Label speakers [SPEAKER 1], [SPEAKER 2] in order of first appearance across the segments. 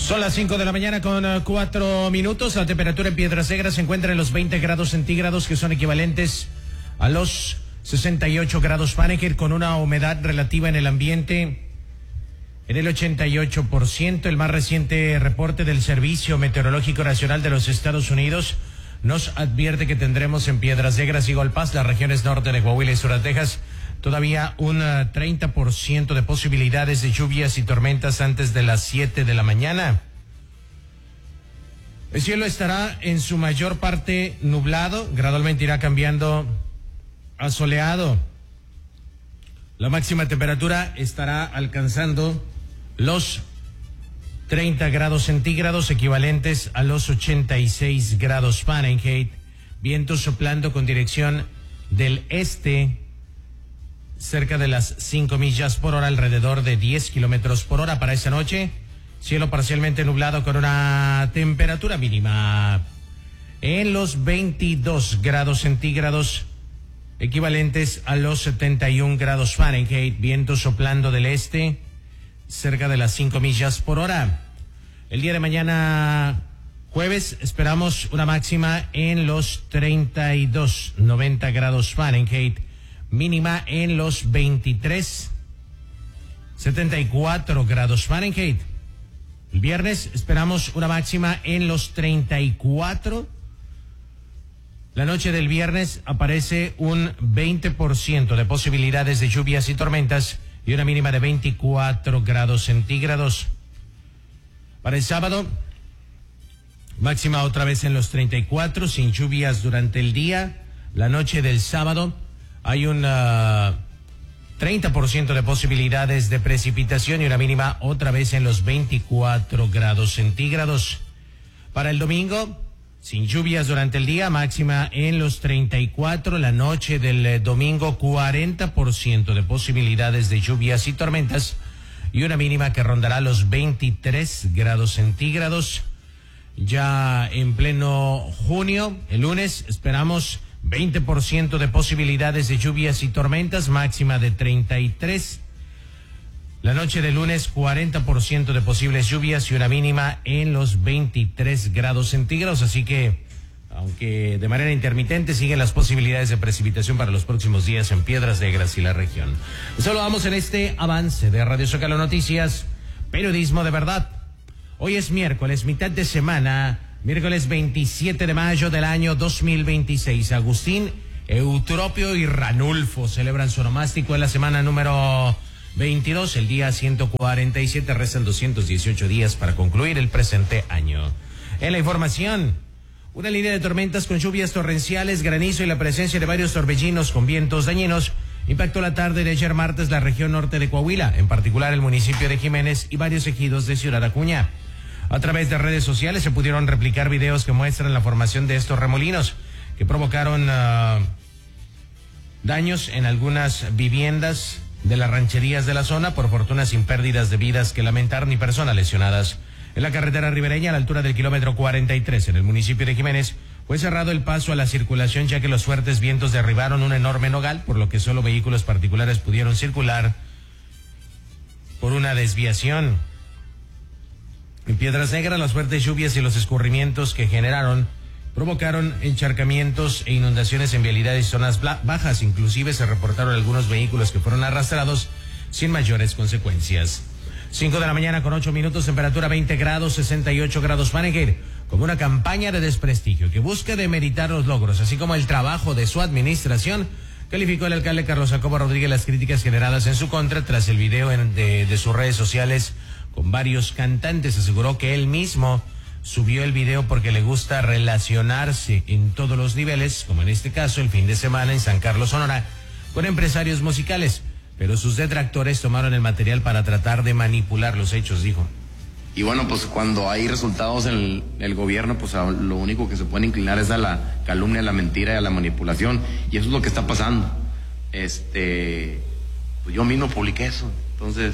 [SPEAKER 1] Son las 5 de la mañana con 4 minutos. La temperatura en Piedras Negras se encuentra en los 20 grados centígrados, que son equivalentes a los 68 grados Fahrenheit, con una humedad relativa en el ambiente en el 88%. El más reciente reporte del Servicio Meteorológico Nacional de los Estados Unidos nos advierte que tendremos en Piedras Negras y Golpaz, las regiones norte de Coahuila y sur de Texas, todavía un 30% de posibilidades de lluvias y tormentas antes de las 7 de la mañana. El cielo estará en su mayor parte nublado, gradualmente irá cambiando a soleado. La máxima temperatura estará alcanzando los 30 grados centígrados, equivalentes a los 86 grados Fahrenheit. Viento soplando con dirección del este, cerca de las 5 millas por hora, alrededor de 10 kilómetros por hora. Para esta noche, cielo parcialmente nublado con una temperatura mínima en los 22 grados centígrados, equivalentes a los 71 grados Fahrenheit. Viento soplando del este, cerca de las 5 millas por hora. El día de mañana, jueves, esperamos una máxima en los 90 grados Fahrenheit, mínima en los 74 grados Fahrenheit. El viernes esperamos una máxima en los 34. La noche del viernes aparece un 20% de posibilidades de lluvias y tormentas y una mínima de 24 grados centígrados. Para el sábado, máxima otra vez en los 34, sin lluvias durante el día. La noche del sábado hay un 30% de posibilidades de precipitación y una mínima otra vez en los 24 grados centígrados. Para el domingo, sin lluvias durante el día, máxima en los 34. La noche del domingo, 40% de posibilidades de lluvias y tormentas y una mínima que rondará los 23 grados centígrados. Ya en pleno junio, el lunes, esperamos 20% de posibilidades de lluvias y tormentas, máxima de 33. La noche de lunes, 40% de posibles lluvias y una mínima en los 23 grados centígrados. Así que, aunque de manera intermitente, siguen las posibilidades de precipitación para los próximos días en Piedras Negras y la región. Saludamos en este avance de Radio Zócalo Noticias, periodismo de verdad. Hoy es miércoles, mitad de semana, miércoles 27 de mayo del año 2026. Agustín, Eutropio y Ranulfo celebran su onomástico en la semana número 22, el día 147, restan 218 días para concluir el presente año. En la información, una línea de tormentas con lluvias torrenciales, granizo y la presencia de varios torbellinos con vientos dañinos impactó la tarde de ayer martes la región norte de Coahuila, en particular el municipio de Jiménez y varios ejidos de Ciudad Acuña. A través de redes sociales se pudieron replicar videos que muestran la formación de estos remolinos que provocaron daños en algunas viviendas de las rancherías de la zona, por fortuna sin pérdidas de vidas que lamentar ni personas lesionadas. En la carretera ribereña, a la altura del kilómetro 43, en el municipio de Jiménez, fue cerrado el paso a la circulación ya que los fuertes vientos derribaron un enorme nogal, por lo que solo vehículos particulares pudieron circular por una desviación. En Piedras Negras, las fuertes lluvias y los escurrimientos que generaron provocaron encharcamientos e inundaciones en vialidades y zonas bajas. Inclusive se reportaron algunos vehículos que fueron arrastrados sin mayores consecuencias. 5 de la mañana con 8 minutos, temperatura 20 grados, 68 grados Fahrenheit. Como una campaña de desprestigio que busca demeritar los logros, así como el trabajo de su administración, calificó el alcalde Carlos Jacobo Rodríguez las críticas generadas en su contra tras el video de sus redes sociales con varios cantantes. Aseguró que él mismo subió el video porque le gusta relacionarse en todos los niveles, como en este caso el fin de semana en San Carlos, Sonora, con empresarios musicales, pero sus detractores tomaron el material para tratar de manipular los hechos, dijo.
[SPEAKER 2] Y bueno, pues cuando hay resultados en el gobierno, pues lo único que se puede inclinar es a la calumnia, a la mentira y a la manipulación, y eso es lo que está pasando. Pues yo mismo publiqué eso, entonces,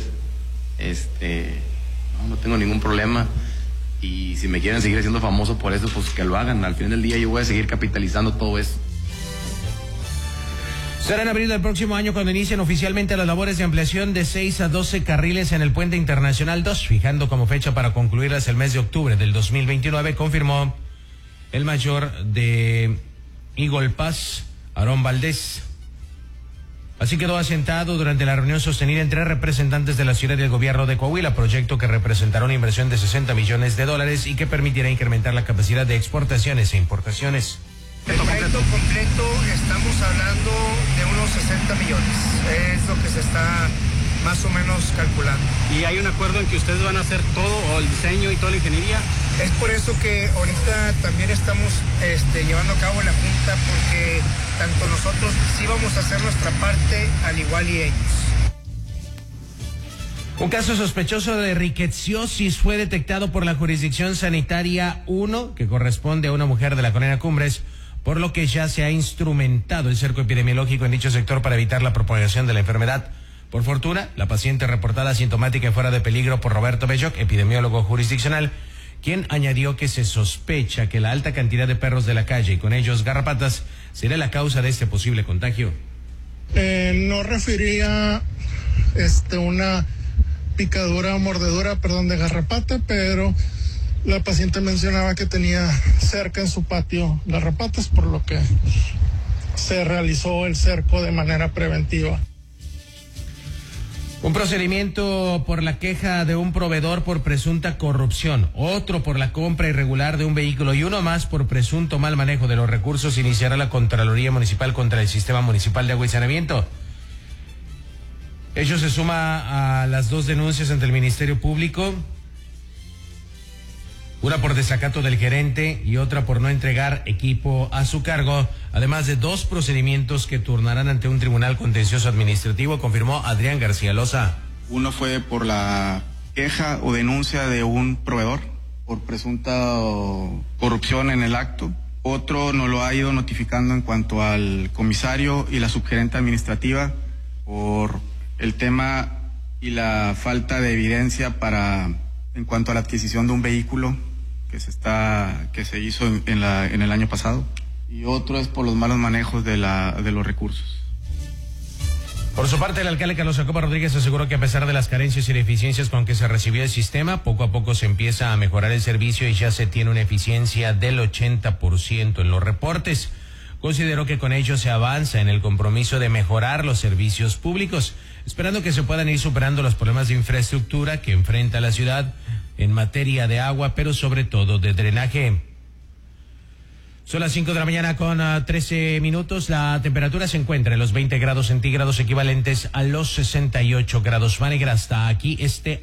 [SPEAKER 2] no tengo ningún problema. Y si me quieren seguir haciendo famoso por eso, pues que lo hagan. Al final del día yo voy a seguir capitalizando todo eso.
[SPEAKER 1] Será en abril del próximo año cuando inicien oficialmente las labores de ampliación de 6 a 12 carriles en el Puente Internacional 2, fijando como fecha para concluirlas el mes de octubre del 2029, confirmó el mayor de Eagle Pass, Aarón Valdés. Así quedó asentado durante la reunión sostenida entre representantes de la ciudad y el gobierno de Coahuila, proyecto que representará una inversión de $60 millones y que permitirá incrementar la capacidad de exportaciones e importaciones.
[SPEAKER 3] El proyecto completo estamos hablando de unos 60 millones, es lo que se está más o menos calculando.
[SPEAKER 4] ¿Y hay un acuerdo en que ustedes van a hacer todo, o el diseño y toda la ingeniería?
[SPEAKER 3] Es por eso que ahorita también estamos llevando a cabo la junta, porque tanto nosotros sí vamos a hacer nuestra parte al igual y ellos.
[SPEAKER 1] Un caso sospechoso de rickettsiosis fue detectado por la Jurisdicción Sanitaria 1, que corresponde a una mujer de la Colonia Cumbres, por lo que ya se ha instrumentado el cerco epidemiológico en dicho sector para evitar la propagación de la enfermedad. Por fortuna, la paciente reportada asintomática y fuera de peligro por Roberto Belloc, epidemiólogo jurisdiccional, quien añadió que se sospecha que la alta cantidad de perros de la calle y con ellos garrapatas será la causa de este posible contagio.
[SPEAKER 5] No refería una picadura o mordedura, de garrapata, pero la paciente mencionaba que tenía cerca en su patio garrapatas, por lo que se realizó el cerco de manera preventiva.
[SPEAKER 1] Un procedimiento por la queja de un proveedor por presunta corrupción, otro por la compra irregular de un vehículo y uno más por presunto mal manejo de los recursos iniciará la Contraloría Municipal contra el Sistema Municipal de Agua y Saneamiento. Ello se suma a las dos denuncias ante el Ministerio Público, una por desacato del gerente y otra por no entregar equipo a su cargo, además de dos procedimientos que turnarán ante un tribunal contencioso administrativo, confirmó Adrián García Loza.
[SPEAKER 6] Uno fue por la queja o denuncia de un proveedor por presunta corrupción en el acto. Otro nos lo ha ido notificando en cuanto al comisario y la subgerente administrativa por el tema y la falta de evidencia en cuanto a la adquisición de un vehículo que se hizo en el año pasado, y otro es por los malos manejos de los recursos.
[SPEAKER 1] Por su parte, el alcalde Carlos Jacobo Rodríguez aseguró que a pesar de las carencias y deficiencias con que se recibió el sistema, poco a poco se empieza a mejorar el servicio y ya se tiene una eficiencia del 80% en los reportes. Consideró que con ello se avanza en el compromiso de mejorar los servicios públicos, esperando que se puedan ir superando los problemas de infraestructura que enfrenta la ciudad en materia de agua, pero sobre todo de drenaje. Son las 5 de la mañana con 13 minutos. La temperatura se encuentra en los 20 grados centígrados, equivalentes a los 68 grados Fahrenheit. Hasta aquí